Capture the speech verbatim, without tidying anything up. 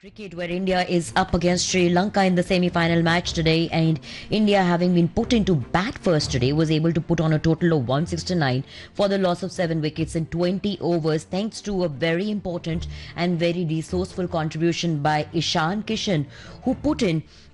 Cricket, where India is up against Sri Lanka in the semi-final match today, and India, having been put into bat first today, was able to put on a total of one sixty-nine for the loss of seven wickets in twenty overs, thanks to a very important and very resourceful contribution by Ishan Kishan, who put in